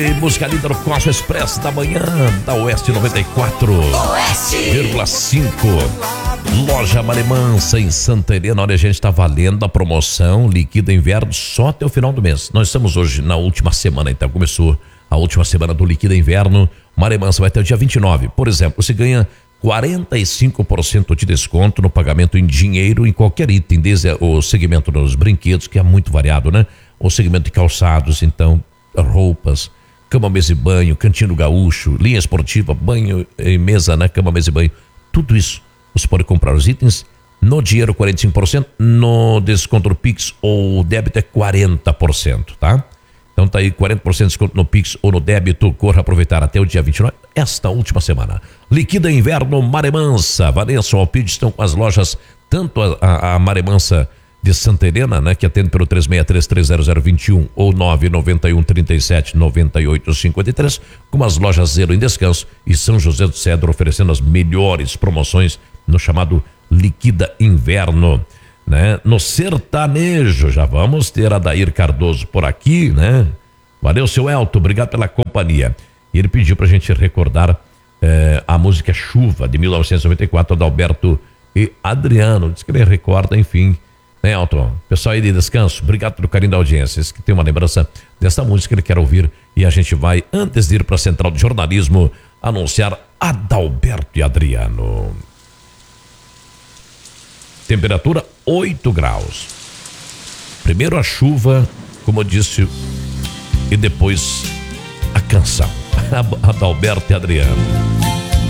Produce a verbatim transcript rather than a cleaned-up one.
Música linda no Costa Expresso da manhã, da Oeste noventa e quatro vírgula cinco. Loja Maremansa em Santa Helena. Olha, a gente está valendo a promoção Liquida Inverno só até o final do mês. Nós estamos hoje na última semana, então começou a última semana do Liquida Inverno. Maremansa vai até o dia vinte e nove. Por exemplo, você ganha quarenta e cinco por cento de desconto no pagamento em dinheiro em qualquer item, desde o segmento dos brinquedos, que é muito variado, né? O segmento de calçados, então, roupas, cama, mesa e banho, cantinho gaúcho, linha esportiva, banho e mesa, né? Cama, mesa e banho, tudo isso. Você pode comprar os itens no dinheiro quarenta e cinco por cento, no desconto do Pix ou débito é quarenta por cento, tá? Então tá aí quarenta por cento de desconto no Pix ou no débito. Corra aproveitar até o dia vinte e nove, esta última semana. Liquida Inverno Maremansa. Vanessa Alpide estão com as lojas, tanto a, a, a Maremansa de Santa Helena, né, que atende pelo três seis três, três zero zero dois um ou nove nove um, três sete, nove oito cinco três, como as lojas Zero em Descanso e São José do Cedro, oferecendo as melhores promoções no chamado Liquida Inverno, né? No sertanejo, já vamos ter Adair Cardoso por aqui, né? Valeu, seu Elton, obrigado pela companhia. E ele pediu pra gente recordar eh, a música Chuva, de mil novecentos e noventa e quatro, Adalberto e Adriano. Diz que ele recorda, enfim, né, Elton? Pessoal aí de Descanso, obrigado pelo carinho da audiência. Esse que tem uma lembrança dessa música, ele quer ouvir. E a gente vai, antes de ir para a Central de Jornalismo, anunciar Adalberto e Adriano. Temperatura oito graus. Primeiro a chuva, como eu disse, e depois a canção. Adalberto e Adriano.